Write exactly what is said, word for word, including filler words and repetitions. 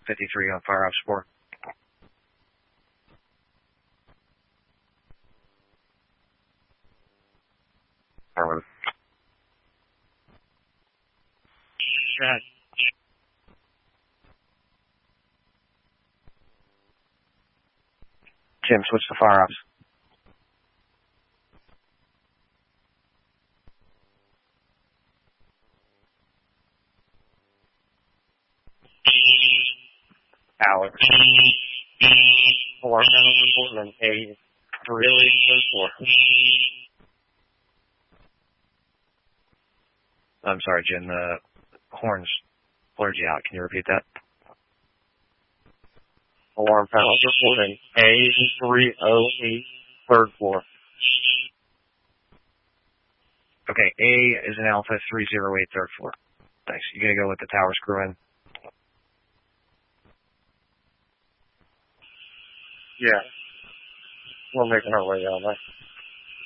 fifty-three on fire ops four. Affirmative. Right. Jim, switch to fire ops. Alex. Four. Portland. A. Three. Four. I'm sorry, Jim. The horns blurred you out. Can you repeat that? Alarm panel reporting A three oh eight, third floor. Okay, A is an Alpha three oh eight, third floor. Thanks. You gonna go with the tower screw in? Yeah. We're making our way down there.